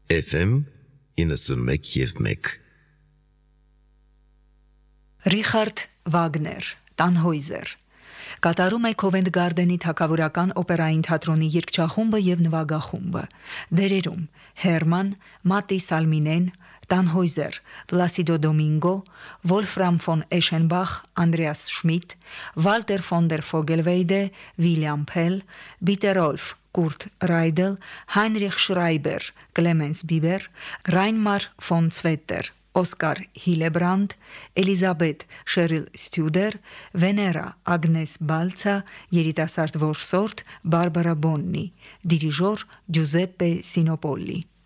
FM 91.1 Ռիխարդ Վագներ, Տանհոյզեր կատարում է Քովենտ Գարդենի թագավորական օպերային թատրոնի երգչախումբը և նվագախումբը։ Դերերում Հերման, Մատի Սալմինեն, Տանհոյզեր, Պլասիդո Դոմինգո, Վոլֆրամ ֆոն Էշենբախ, Անդրեաս Շմիտ, Վալտեր ֆոն դեր Ֆոգելվեյդե, Վիլյամ Փել, Բիտերոլֆ, Կուրտ Ռայդել, Հայնրիխ Շրայբեր, Կլեմենս Բիբեր, Ռայնմար ֆոն Ցվետեր, Օսկար Հիլեբրանդ, Էլիզաբետ Շերիլ Ստյուդեր, Վեներա Ագնես Բալցա, երիտասարդ որսորդ Բարբարա Բոննի, դիրիժոր Ջուզեպպե Սինոպոլի։